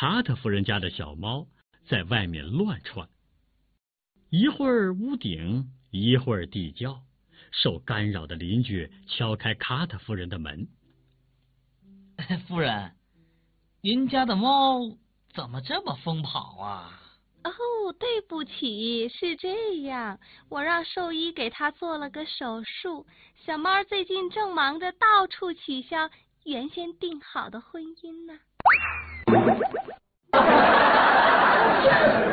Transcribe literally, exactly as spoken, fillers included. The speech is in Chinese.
卡特夫人家的小猫在外面乱窜，一会儿屋顶，一会儿地窖，受干扰的邻居敲开卡特夫人的门。 夫人，您家的猫怎么这么疯跑啊？ 哦，对不起，是这样，我让兽医给它做了个手术。小猫最近正忙着到处取消原先定好的婚姻呢。